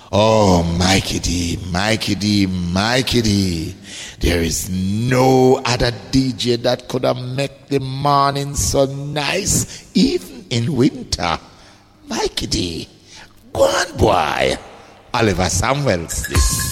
Oh, Mikey D, Mikey D, Mikey D. There is no other DJ that could have made the morning so nice, even in winter. Mikey D. Go on, boy. Oliver Samuels, this.